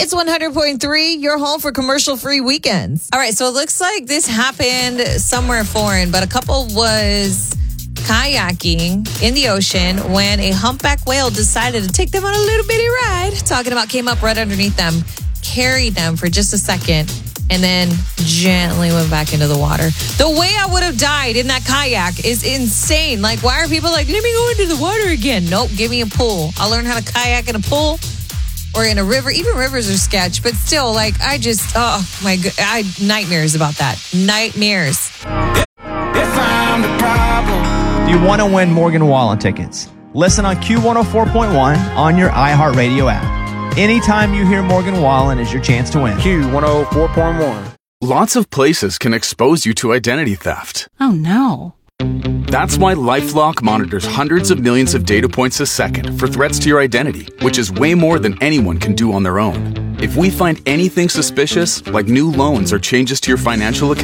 It's 100.3, your home for commercial-free weekends. All right, so it looks like this happened somewhere foreign, but a couple was kayaking in the ocean when a humpback whale decided to take them on a little bitty ride. Talking about came up right underneath them, carried them for just a second, and then gently went back into the water. The way I would have died in that kayak is insane. Like, why are people like, let me go into the water again? Nope, give me a pool. I'll learn how to kayak in a pool or in a river. Even rivers are sketch, but still, like, oh my God, nightmares about that. Nightmares. If I'm the problem. Do you want to win Morgan Wallen tickets? Listen on Q104.1 on your iHeartRadio app. Anytime you hear Morgan Wallen is your chance to win. Q104.1. Lots of places can expose you to identity theft. Oh, no. That's why LifeLock monitors hundreds of millions of data points a second for threats to your identity, which is way more than anyone can do on their own. If we find anything suspicious, like new loans or changes to your financial account,